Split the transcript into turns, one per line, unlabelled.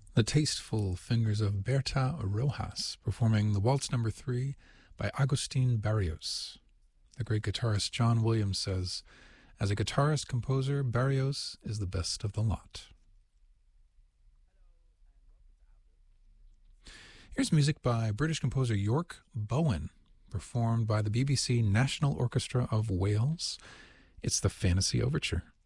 The tasteful fingers of Berta Rojas performing the Waltz Number 3 by Agustin Barrios. The great guitarist John Williams says, as a guitarist-composer, Barrios is the best of the lot. Here's music by British composer York Bowen, performed by the BBC National Orchestra of Wales. It's the Fantasy Overture.